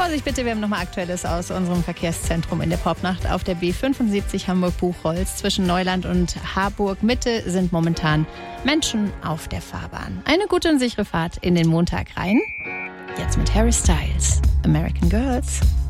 Vorsicht bitte, wir haben nochmal Aktuelles aus unserem Verkehrszentrum in der Popnacht. Auf der B75 Hamburg-Buchholz zwischen Neuland und Harburg-Mitte sind momentan Menschen auf der Fahrbahn. Eine gute und sichere Fahrt in den Montag rein. Jetzt mit Harry Styles, American Girls.